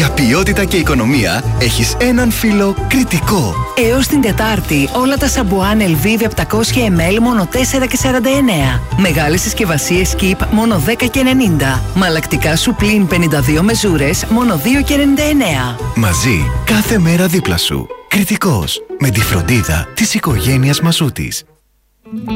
Για ποιότητα και οικονομία έχεις έναν φίλο Κριτικό. Έως την Τετάρτη όλα τα σαμπουάν Elvive 700 ml μόνο 4,49. Μεγάλες συσκευασίες Keep μόνο 10,90. Μαλακτικά Supreme 52 μεζούρες μόνο 2,99. Μαζί κάθε μέρα δίπλα σου. Κριτικός. Με τη φροντίδα της οικογένειας Μασούτης.